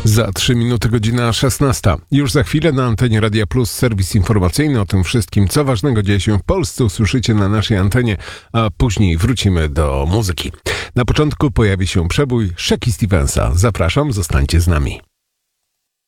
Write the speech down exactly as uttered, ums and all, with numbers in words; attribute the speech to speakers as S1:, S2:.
S1: Za trzy minuty godzina szesnasta. Już za chwilę na antenie Radia Plus serwis informacyjny o tym wszystkim, co ważnego dzieje się w Polsce, usłyszycie na naszej antenie, a później wrócimy do muzyki. Na początku pojawi się przebój Shaki Stevensa. Zapraszam, zostańcie z nami.